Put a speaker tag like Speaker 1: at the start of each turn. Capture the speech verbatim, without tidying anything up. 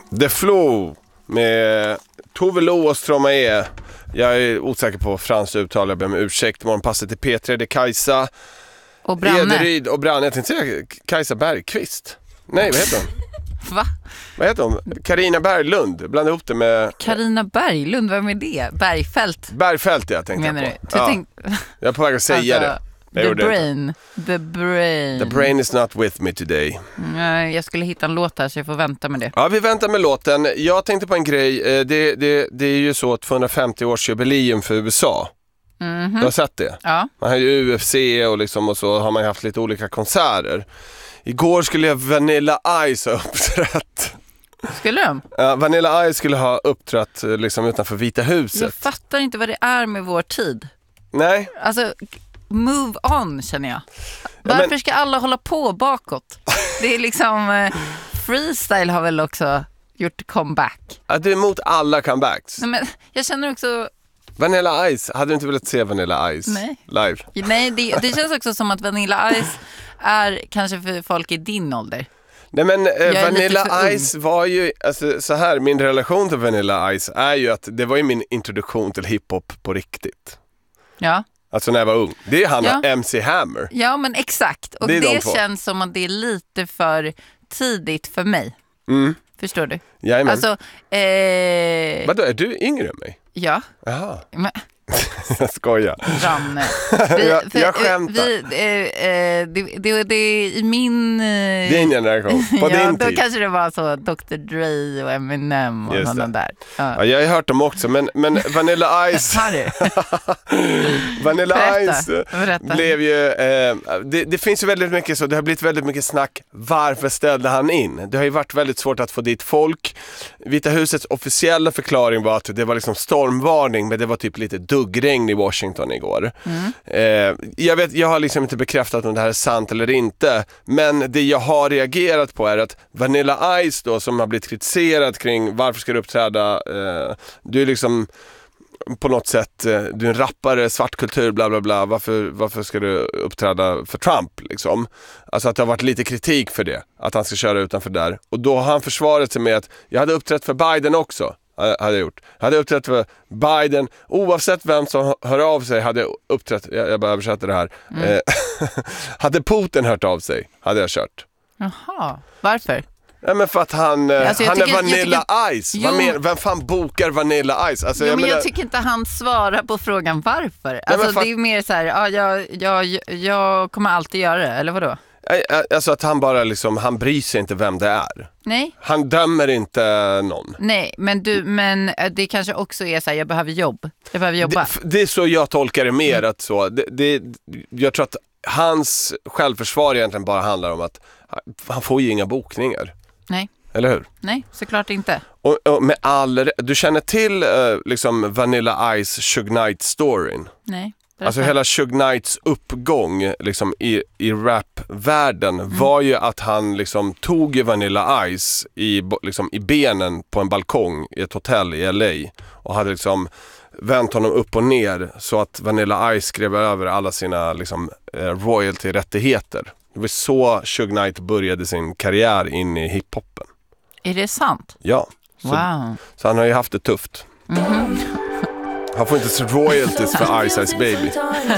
Speaker 1: The Flow med Tove Lo och Stromae. Jag är osäker på franskt uttal, jag ber om ursäkt. Morgonpasset till P tre, det är Kajsa
Speaker 2: och Branne.
Speaker 1: Ederyd och Branne. Jag tänkte säga Kajsa Bergqvist. Nej, vad heter hon?
Speaker 2: Va?
Speaker 1: Vad heter hon? Carina Berglund. Blanda ihop det med...
Speaker 2: Carina Berglund, vem är det? Bergfält.
Speaker 1: Bergfält, jag tänkte
Speaker 2: Menar
Speaker 1: på.
Speaker 2: du?
Speaker 1: Ja.
Speaker 2: Tänk...
Speaker 1: Jag är på väg att säga
Speaker 2: alltså,
Speaker 1: det.
Speaker 2: The brain. The brain.
Speaker 1: The brain is not with me today.
Speaker 2: Nej, jag skulle hitta en låt här så jag får vänta med det.
Speaker 1: Ja, vi väntar med låten. Jag tänkte på en grej. Det, det, det är ju så tvåhundrafemtio-årsjubileum för U S A. Mm-hmm. Du har sett det?
Speaker 2: Ja.
Speaker 1: Man har ju U F C och, liksom, och så har man haft lite olika konserter. Igår skulle jag Vanilla Ice ha uppträtt.
Speaker 2: Skulle de?
Speaker 1: Ja, Vanilla Ice skulle ha uppträtt liksom, utanför Vita huset.
Speaker 2: Jag fattar inte vad det är med vår tid.
Speaker 1: Nej.
Speaker 2: Alltså, move on känner jag. Varför ja, men... ska alla hålla på bakåt? Det är liksom... Eh, freestyle har väl också gjort comeback.
Speaker 1: Ja, du är emot alla comebacks.
Speaker 2: Nej, men jag känner också...
Speaker 1: Vanilla Ice, hade du inte velat se Vanilla Ice
Speaker 2: Nej.
Speaker 1: live?
Speaker 2: Nej, det, det känns också som att Vanilla Ice är kanske för folk i din ålder.
Speaker 1: Nej, men eh, Vanilla Ice var ju, alltså, så här, min relation till Vanilla Ice är ju att det var ju min introduktion till hiphop på riktigt.
Speaker 2: Ja.
Speaker 1: Alltså när jag var ung. Det är han ja. M C Hammer.
Speaker 2: Ja, men exakt. Och det, det känns som att det är lite för tidigt för mig. Mm. Förstår du?
Speaker 1: Jajamän.
Speaker 2: Alltså, eh...
Speaker 1: vadå, är du yngre än mig?
Speaker 2: Ja.
Speaker 1: Jaha.
Speaker 2: Men...
Speaker 1: jag skojar.
Speaker 2: Ranne. Vi,
Speaker 1: jag, jag skämtar.
Speaker 2: Vi, eh, eh, det, det, det är i min... Eh...
Speaker 1: Din generation, på
Speaker 2: ja,
Speaker 1: din
Speaker 2: då
Speaker 1: tid.
Speaker 2: Kanske det var så doktor Dre och Eminem och sådana där. Ja.
Speaker 1: Ja, jag har hört dem också, men, men Vanilla Ice...
Speaker 2: Har du?
Speaker 1: Vanilla
Speaker 2: Berätta.
Speaker 1: Ice
Speaker 2: Berätta.
Speaker 1: blev ju... Eh, det, det finns ju väldigt mycket så, det har blivit väldigt mycket snack. Varför ställde han in? Det har ju varit väldigt svårt att få dit folk. Vita husets officiella förklaring var att det var liksom stormvarning, men det var typ lite duggregn i Washington igår. Mm. Eh, jag, vet, jag har liksom inte bekräftat om det här är sant eller inte, men det jag har reagerat på är att Vanilla Ice då, som har blivit kritiserad kring varför ska du uppträda, eh, du är liksom på något sätt, eh, du är en rappare, svartkultur, bla bla bla, varför, varför ska du uppträda för Trump liksom? Alltså att det har varit lite kritik för det, att han ska köra utanför där, och då har han försvarat sig med att jag hade uppträtt för Biden också. Hade jag gjort. Hade jag uppträtt för Biden, oavsett vem som hör av sig, hade jag uppträtt, jag, jag bara översätter det här. Mm. Eh, hade Putin hört av sig, hade jag kört.
Speaker 2: Jaha, varför?
Speaker 1: Ja, men för att han, alltså, han tycker, är Vanilla tycker, Ice. Vad men, vem fan bokar Vanilla Ice? Alltså,
Speaker 2: jo,
Speaker 1: jag,
Speaker 2: men
Speaker 1: menar...
Speaker 2: jag tycker inte han svarar på frågan varför. Alltså, Nej, för... det är mer så här, ja, jag, jag, jag kommer alltid göra det, eller vadå?
Speaker 1: Alltså att han bara liksom, han bryr sig inte vem det är.
Speaker 2: Nej.
Speaker 1: Han dömer inte någon.
Speaker 2: Nej, men du, men det kanske också är så här, jag behöver jobb. Jag behöver jobba.
Speaker 1: Det, det är så jag tolkar det mer, mm. att så. Det, det, jag tror att hans självförsvar egentligen bara handlar om att han får ju inga bokningar.
Speaker 2: Nej.
Speaker 1: Eller hur?
Speaker 2: Nej, såklart inte.
Speaker 1: Och, och med all, du känner till uh, liksom Vanilla Ice Suge Knight-storyn?
Speaker 2: Nej.
Speaker 1: Alltså hela Suge Knights uppgång liksom, i, i rap-världen mm. var ju att han liksom, tog Vanilla Ice i, liksom, i benen på en balkong i ett hotell i L A och hade liksom vänt honom upp och ner så att Vanilla Ice skrev över alla sina liksom, royalty-rättigheter. Det var så Suge Knight började sin karriär in i hiphopen.
Speaker 2: Är det sant?
Speaker 1: Ja. Så,
Speaker 2: wow.
Speaker 1: så han har ju haft det tufft. Mm-hmm. Han får inte royalties för Ice Ice Baby.